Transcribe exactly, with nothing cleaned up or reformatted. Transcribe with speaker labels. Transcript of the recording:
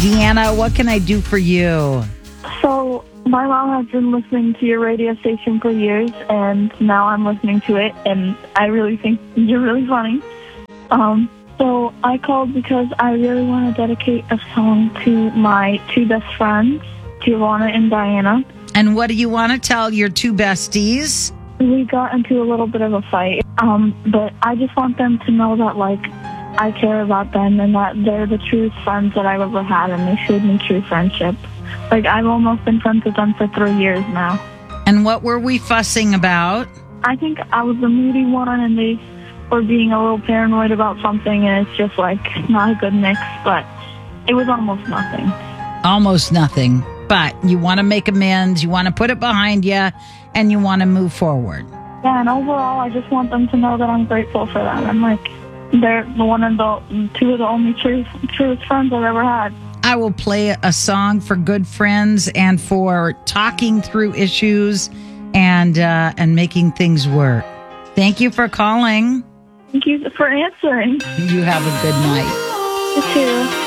Speaker 1: Deanna, what can I do for you?
Speaker 2: So, my mom has been listening to your radio station for years, and now I'm listening to it, and I really think you're really funny. Um, so, I called because I really want to dedicate a song to my two best friends, Giovanna and Diana.
Speaker 1: And what do you want to tell your two besties?
Speaker 2: We got into a little bit of a fight, um, but I just want them to know that, like, I care about them and that they're the truest friends that I've ever had, and they showed me true friendship. Like, I've almost been friends with them for three years now.
Speaker 1: And what were we fussing about?
Speaker 2: I think I was the moody one, and they were being a little paranoid about something, and it's just, like, not a good mix, but it was almost nothing.
Speaker 1: Almost nothing. But you want to make amends, you want to put it behind you, and you want to move forward.
Speaker 2: Yeah, and overall, I just want them to know that I'm grateful for them. And, like, they're the one of the two of the only true, truest friends I've ever had.
Speaker 1: I will play a song for good friends and for talking through issues and uh, and making things work. Thank you for calling.
Speaker 2: Thank you for answering.
Speaker 1: You have a good night.
Speaker 2: You too.